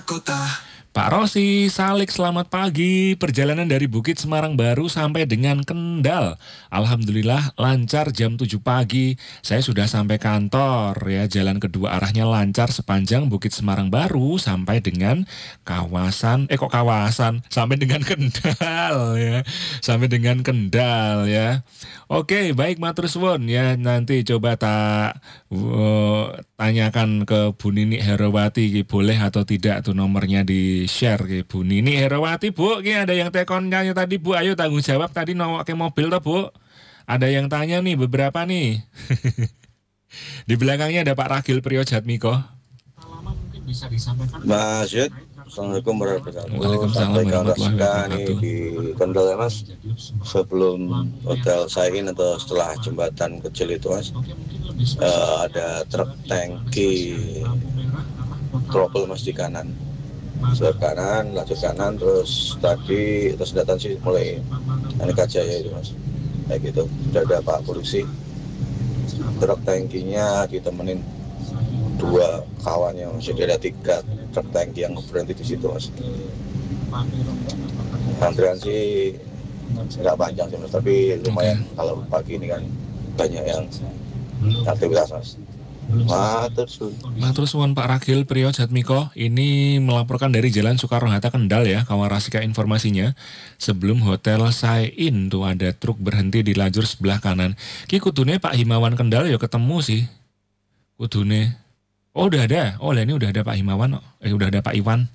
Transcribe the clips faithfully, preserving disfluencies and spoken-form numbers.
Pak Rosi, Salik, selamat pagi. Perjalanan dari Bukit Semarang Baru sampai dengan Kendal. Alhamdulillah lancar jam tujuh pagi. Saya sudah sampai kantor ya. Jalan kedua arahnya lancar sepanjang Bukit Semarang Baru sampai dengan kawasan, eh kok kawasan? Sampai dengan Kendal ya. Sampai dengan Kendal ya. Oke, baik matur suwun ya. Nanti coba tak uh, tanyakan ke Bu Nini Herawati boleh atau tidak tuh nomornya di share ke Bu Nini Herawati. Bu, ini ada yang tekonnya tadi Bu, ayo tanggung jawab tadi nawa ke mobil toh Bu. Ada yang tanya nih beberapa nih. Di belakangnya ada Pak Ragil Priyojatmiko. Mas Yud, Assalamualaikum warahmatullahi wabarakatuh. Waalaikumsalam warahmatullahi wabarakatuh. Di Kendal ya Mas, sebelum hotel Sain atau setelah jembatan kecil itu Mas, uh, ada truk tangki trouble Mas di kanan. Sebelah kanan, lajur kanan, terus tadi terus datang sih mulai Aneka Jaya itu Mas. Kayak gitu, sudah ada Pak Polisi. Truk tangkinya ditemenin dua kawannya, jadi ada tiga truk tangki yang berhenti di situ Mas. Antrian sih nggak panjang sih Mas, tapi lumayan. Okay. Kalau pagi ini kan banyak yang aktivitas Mas. Matur suwun. Matur suwun Pak Ragil Priyojatmiko. Ini melaporkan dari Jalan Soekarno-Hatta Kendal ya, Kawarasika informasinya. Sebelum Hotel Sain tuh ada truk berhenti di lajur sebelah kanan. Ki kudune Pak Himawan Kendal ya ketemu sih. Kudune. Oh udah ada. Oh lah ini udah ada Pak Himawan. Eh udah ada Pak Iwan.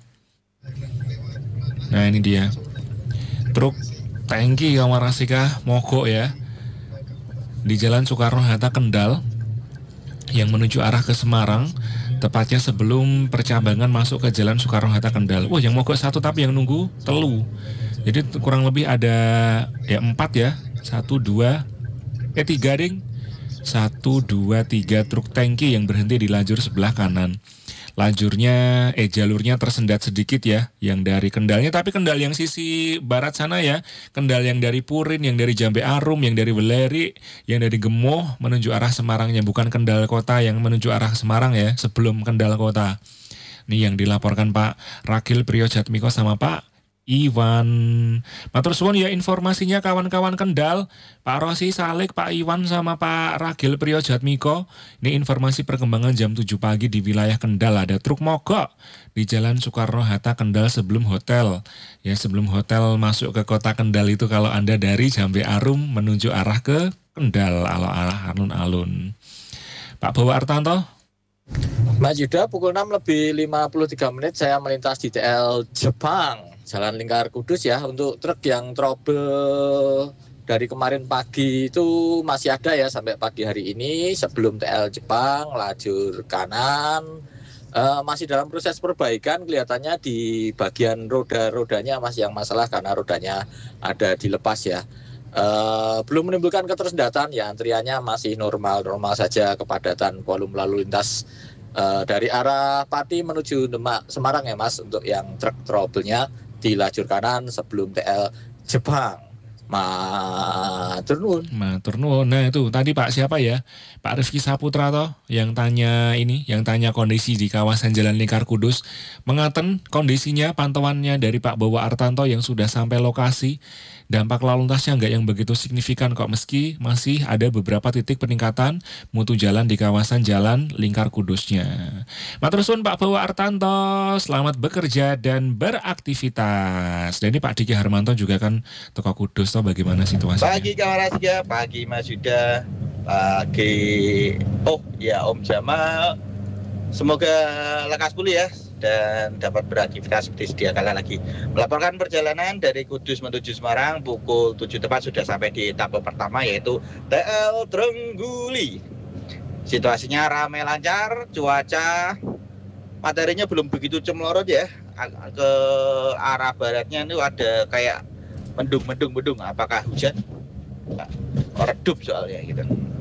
Nah ini dia. Truk tangki Kawarasika mogok ya. Di Jalan Soekarno-Hatta Kendal yang menuju arah ke Semarang, tepatnya sebelum percabangan masuk ke Jalan Soekarno-Hatta Kendal. Wah, yang mogok satu tapi yang nunggu telu. Jadi kurang lebih ada ya empat ya, satu dua, eh tiga ding, satu dua tiga truk tangki yang berhenti di lajur sebelah kanan. Lajurnya, eh jalurnya tersendat sedikit ya, yang dari Kendalnya, tapi Kendal yang sisi barat sana ya, Kendal yang dari Purin, yang dari Jambe Arum, yang dari Weleri, yang dari Gemoh menuju arah Semarangnya, bukan Kendal kota yang menuju arah Semarang ya, sebelum Kendal kota. Ini yang dilaporkan Pak Ragil Priyojatmiko sama Pak Iwan. Matur suwun ya informasinya kawan-kawan Kendal, Pak Rosi, Salik, Pak Iwan sama Pak Ragil Priyojatmiko. Ini informasi perkembangan jam tujuh pagi di wilayah Kendal. Ada truk mogok di Jalan Soekarno-Hatta Kendal sebelum hotel. Ya sebelum hotel masuk ke kota Kendal itu kalau Anda dari Jambe Arum menuju arah ke Kendal, arah alun-alun. Pak Bawa Artanto. Mas Yuda, pukul enam lebih lima puluh tiga menit saya melintas di T L Jepang, Jalan Lingkar Kudus ya. Untuk truk yang trouble dari kemarin pagi itu masih ada ya sampai pagi hari ini. Sebelum T L Jepang, lajur kanan uh, masih dalam proses perbaikan. Kelihatannya di bagian roda-rodanya masih yang masalah karena rodanya ada dilepas ya. Uh, belum menimbulkan ketersendatan ya, antriannya masih normal-normal saja. Kepadatan volume lalu lintas uh, dari arah Pati menuju Demak Semarang ya Mas, untuk yang truk trouble-nya di lajur kanan sebelum T L Jepang. Matur nuwun. Matur nuwun. Nah itu tadi Pak siapa ya? Pak Rifki Saputra toh yang tanya ini, yang tanya kondisi di kawasan Jalan Lingkar Kudus. Mengaten kondisinya, pantauannya dari Pak Bawa Artanto yang sudah sampai lokasi. Dampak lalu lintasnya nggak yang begitu signifikan kok, meski masih ada beberapa titik peningkatan mutu jalan di kawasan Jalan Lingkar Kudusnya. Matur suwun Pak Bawa Artanto, selamat bekerja dan beraktivitas. Dan ini Pak Diki Harmanto juga kan toko Kudus toh, bagaimana situasinya? Pagi kawan Rasga, pagi Mas Yuda, pagi oh ya Om Jamal. Semoga lekas pulih ya dan dapat beraktivitas seperti sedia kala lagi. Melaporkan perjalanan dari Kudus menuju Semarang pukul tujuh tepat sudah sampai di etape pertama yaitu T L Trengguli. Situasinya ramai lancar, cuaca materinya belum begitu cemlorot ya. Ke arah baratnya itu ada kayak mendung-mendung-mendung. Apakah hujan? Redup soalnya gitu.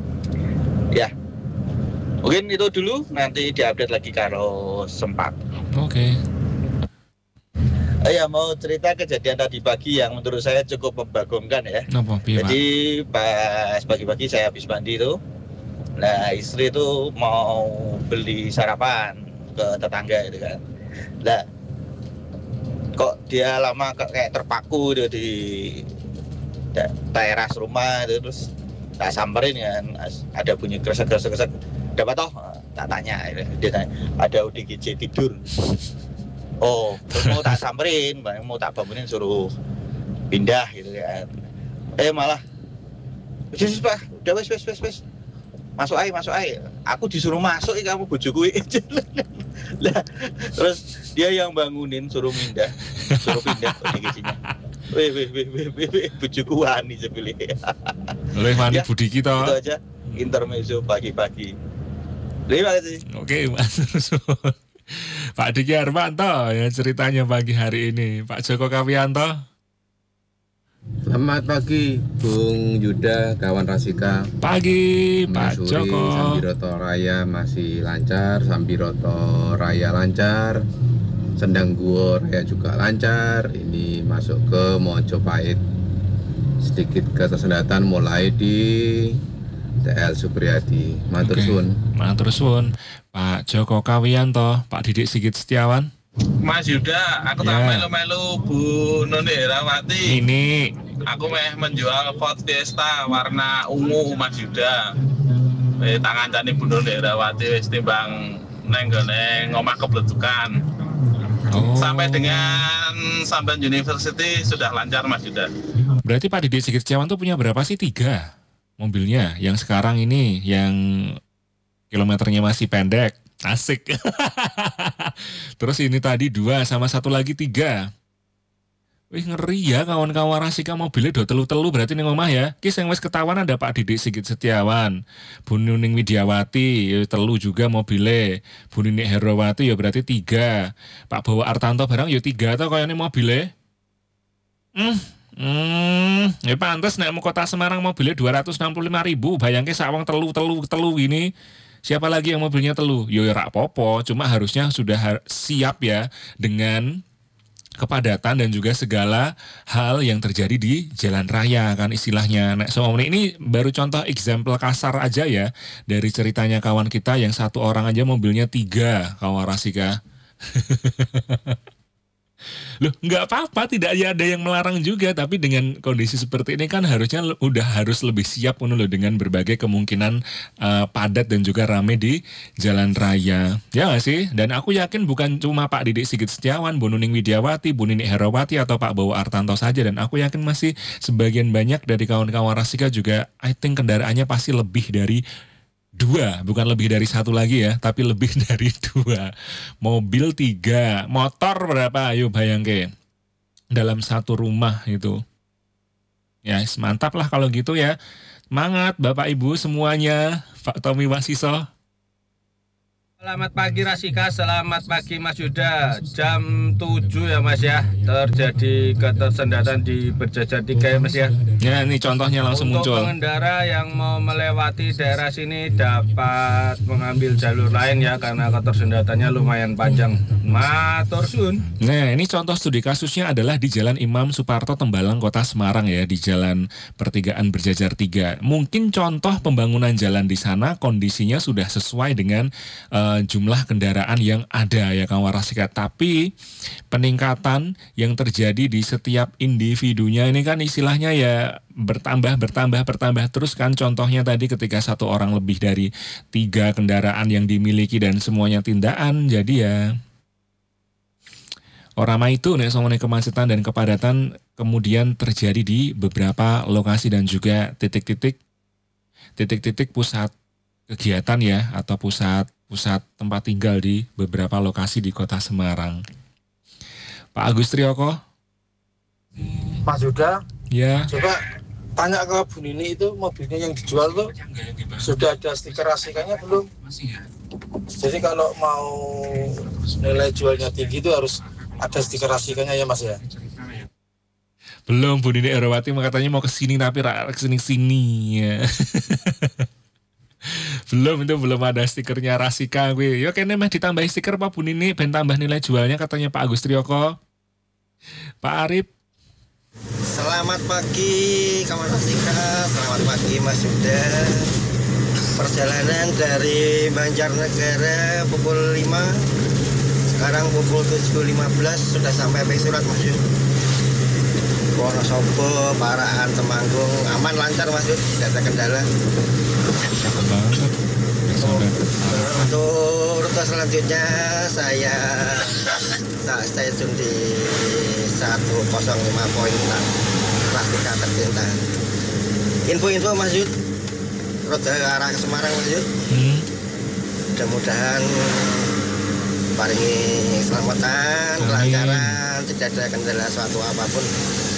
Ya. Mungkin itu dulu, nanti diupdate lagi kalau sempat. Oke. Okay. Ya mau cerita kejadian tadi pagi yang menurut saya cukup membagongkan ya. Apa, Jadi pas pagi-pagi saya habis mandi tuh, nah istri tuh mau beli sarapan ke tetangga itu kan. Nah dia lama kayak terpaku dia di teras rumah itu, terus tak samperin kan, ada bunyi kresek-kresek-kresek, dapat toh? Tak tanya, dia tanya, ada O D G J tidur. Oh, terus mau tak samperin, mau tak bangunin suruh pindah gitu kan. Eh malah, wis Pak, udah wis wis wis wis. Masuk aja, masuk aja. Aku disuruh masuk, kamu bojoku. Lah, terus dia yang bangunin suruh pindah, suruh pindah O D G J-nya. Wih, wih, wih, wih, wih, wih, bojoku wani sebeli. Oleh wani ya, budi kita. Itu aja intermezzo pagi-pagi. Terima kasih. Oke, Mas. Pak Diki Armanto ya ceritanya pagi hari ini. Pak Joko Kawianto. Selamat pagi Bung Yuda, kawan Rasika. Pagi Pak Sore, Joko. Sambiroto Raya masih lancar, Sambiroto Raya lancar, Sendang Guo Raya juga lancar. Ini masuk ke Mojopahit. Sedikit ketersendatan mulai di T L Supriyadi. Matur suwun. Okay. Matur suwun. Pak Joko Kawianto, Pak Didik Sigit Setiawan. Mas Yuda, aku tak Ya. melu-melu Bu Noni Herawati. Ini Aku meh menjual Ford Fiesta warna ungu Mas Yuda. Eh tangan cani Bu Noni Herawati wis timbang neng gone ngomah kebletukan. oh. Sampai dengan Samban University sudah lancar Mas Yuda. Berarti Pak Didik Sigit Setiawan tuh punya berapa sih? Tiga mobilnya. Yang sekarang ini yang kilometernya masih pendek. Asik. Terus ini tadi dua sama satu lagi tiga. Wih ngeri ya kawan-kawan Rasika mobilnya do telu-telu berarti ning omah ya. Ki sing wis ketahuan ada Pak Didik Sigit Setiawan, Bu Nuning Widiawati, ya telu juga mobilnya. Bu Ninik Herawati ya berarti tiga. Pak Bowo Artanto barang ya tiga to kayane mobilnya. Hmm. Hmm, ya pantes nek mau kota Semarang mobilnya dua ratus enam puluh lima ribu. Bayangke sawang telu-telu telu ini. Siapa lagi yang mobilnya telu? Yo rak popo, cuma harusnya sudah har- siap ya dengan kepadatan dan juga segala hal yang terjadi di jalan raya kan istilahnya. Nah, so, ini baru contoh example kasar aja ya dari ceritanya kawan kita yang satu orang aja mobilnya tiga, kawan Rasika. Loh, nggak apa-apa, tidak ada yang melarang juga, tapi dengan kondisi seperti ini kan harusnya udah harus lebih siap loh dengan berbagai kemungkinan uh, padat dan juga rame di jalan raya. Ya nggak sih? Dan aku yakin bukan cuma Pak Didik Sigit Setiawan, Bu Nuning Widiawati, Bu Ninik Herawati atau Pak Bowo Artanto saja, dan aku yakin masih sebagian banyak dari kawan-kawan Rasika juga I think kendaraannya pasti lebih dari dua, bukan lebih dari satu lagi ya, tapi lebih dari dua. Mobil tiga, motor berapa? Ayo bayangke. Dalam satu rumah itu. Ya, mantap lah kalau gitu ya. Semangat Bapak Ibu semuanya. Pak Tommy Wasiso. Selamat pagi Rasika, selamat pagi Mas Yuda. Jam tujuh ya Mas ya, terjadi ketersendatan di Berjajar tiga ya Mas ya. Ya ini contohnya langsung Untuk muncul. pengendara yang mau melewati daerah sini dapat mengambil jalur lain ya, karena ketersendatannya lumayan panjang. Matur suwun. Nah ini contoh studi kasusnya adalah di Jalan Imam Suparto Tembalang Kota Semarang ya, di Jalan Pertigaan Berjajar tiga. Mungkin contoh pembangunan jalan di sana kondisinya sudah sesuai dengan uh, jumlah kendaraan yang ada ya kawan Rasika, tapi peningkatan yang terjadi di setiap individunya ini kan istilahnya ya bertambah bertambah bertambah terus kan. Contohnya tadi ketika satu orang lebih dari tiga kendaraan yang dimiliki dan semuanya tindakan, jadi ya orang itu nih semuanya kemacetan dan kepadatan kemudian terjadi di beberapa lokasi dan juga titik-titik titik-titik pusat kegiatan ya, atau pusat pusat tempat tinggal di beberapa lokasi di Kota Semarang. Pak Agus Trioko. Mas Yuda, Ya. coba tanya ke Bu Nini itu mobilnya yang dijual tuh sudah ada stiker Rasikanya belum? Jadi kalau mau nilai jualnya tinggi itu harus ada stiker Rasikanya ya Mas ya? Belum, Bu Nini Herawati katanya mau kesini tapi kesini-sini ya. Belum, itu belum ada stikernya Rasika gue. Yo kayaknya mah ditambah stiker Pak Bu Nini ben tambah nilai jualnya katanya Pak Agus Trioko. Pak Arif. Selamat pagi kawan Rasika, selamat pagi Mas Yuda. Perjalanan dari Banjarnegara pukul lima Sekarang pukul tujuh lima belas sudah sampai Pengsurat Mas Yud. Wonosobo, Parahan, Temanggung aman lancar Mas Yud, tidak ada kendala. Cakep banget. Untuk rute selanjutnya saya saya stasiun di seratus lima koma enam Rastika tercinta. Info-info Mas Yud, rute arah ke Semarang Mas Yud. Hmm. Mudah-mudahan paringi keselamatan, kelancaran, tidak ada kendala suatu apapun.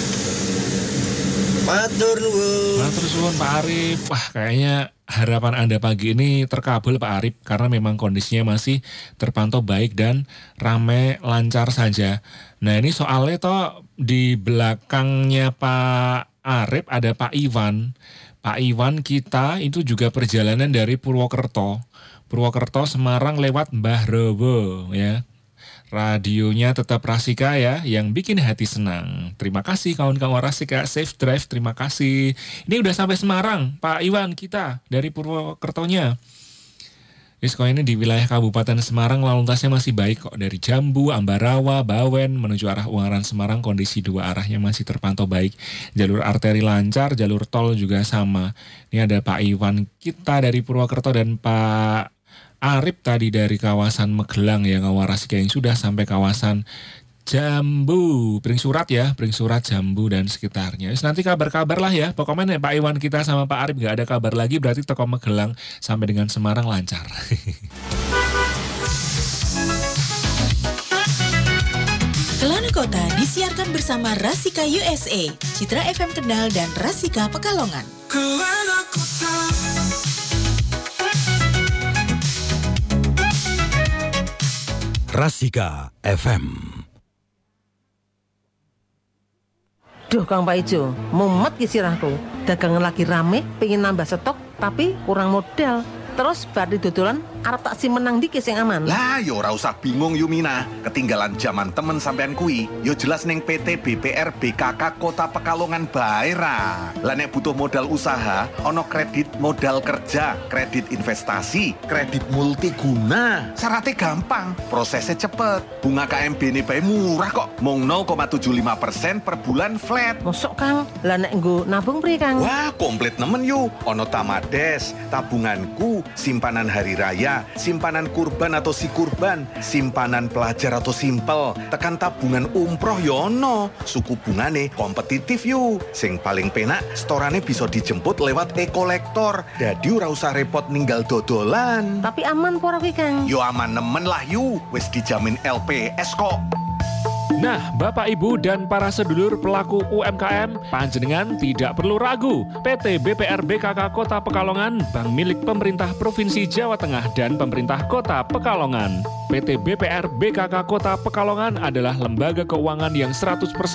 Matur nuwun. Matur suwun Pak Arif. Wah, kayaknya harapan Anda pagi ini terkabul Pak Arif karena memang kondisinya masih terpantau baik dan ramai lancar saja. Nah, ini soalnya toh di belakangnya Pak Arif ada Pak Iwan. Pak Iwan kita itu juga perjalanan dari Purwokerto. Purwokerto Semarang lewat Mbah Robo ya. Radionya tetap Rasika ya, yang bikin hati senang. Terima kasih kawan-kawan Rasika, safe drive, terima kasih. Ini udah sampai Semarang, Pak Iwan kita dari Purwokertonya. Yes, kalau ini di wilayah Kabupaten Semarang lalu lintasnya masih baik kok. Dari Jambu, Ambarawa, Bawen menuju arah Ungaran Semarang kondisi dua arahnya masih terpantau baik. Jalur arteri lancar, jalur tol juga sama. Ini ada Pak Iwan kita dari Purwokerto dan Pak Arif tadi dari kawasan Magelang ya, Kawarasika yang sudah sampai kawasan Jambu, Pringsurat ya, Pringsurat, Jambu dan sekitarnya. Terus nanti kabar-kabar lah ya, pokoknya Pak Iwan kita sama Pak Arif gak ada kabar lagi, berarti toko Magelang sampai dengan Semarang lancar. Kelana Kota disiarkan bersama Rasika U S A, Citra F M Kendal dan Rasika Pekalongan. Kelana Kota. Rasika F M. Duh Kang Pak Ijo, mumet ki sirahku. Dagangan lagi rame, pengen nambah stok, tapi kurang modal. Terus bar di dodolan arep tak simenang dikit sing aman. Lah yo ora usah bingung Yumina, ketinggalan zaman temen sampean kui. Yo jelas ning P T B P R B K K Kota Pekalongan bae ra. Lah nek butuh modal usaha, ono kredit modal kerja, kredit investasi, kredit multiguna. Syaratnya gampang, prosesnya cepet. Bunga K M B ini bae murah kok, mung nol koma tujuh lima persen per bulan flat. Mosok Kang, lah nek nggo nabung priye Kang? Wah, komplit nemen yu. Ono Tamades, tabunganku, simpanan hari raya, simpanan kurban atau si kurban, simpanan pelajar atau simpel, tekan tabungan umroh yono, suku bungane kompetitif yuk. Sing paling penak, storane bisa dijemput lewat e-kolektor, dadi ora usah repot ninggal dodolan. Tapi aman pora kuwi Kang? Yo aman nemen lah yuk, wis dijamin L P S kok. Nah, Bapak Ibu dan para sedulur pelaku U M K M, panjenengan tidak perlu ragu. P T B P R B K K Kota Pekalongan, bank milik pemerintah Provinsi Jawa Tengah dan pemerintah Kota Pekalongan. P T B P R B K K Kota Pekalongan adalah lembaga keuangan yang seratus persen